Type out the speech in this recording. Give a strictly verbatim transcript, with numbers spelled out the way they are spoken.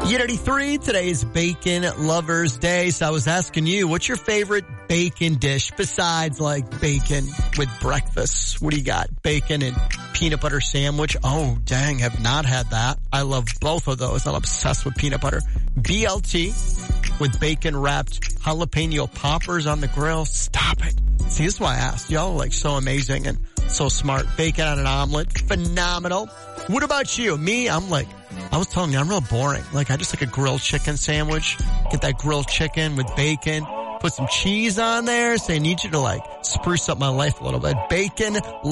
Unity three, today is Bacon Lovers Day. So I was asking you, what's your favorite bacon dish besides like bacon with breakfast? What do you got? Bacon and peanut butter sandwich. Oh, dang, have not had that. I love both of those. I'm obsessed with peanut butter. B L T with bacon wrapped jalapeno poppers on the grill. Stop it. See, this is why I asked. Y'all are like so amazing and so smart. Bacon on an omelet. Phenomenal. What about you? Me, I'm like, I was telling you, I'm real boring. Like, I just like a grilled chicken sandwich. Get that grilled chicken with bacon. Put some cheese on there. Say, I need you to like spruce up my life a little bit. Bacon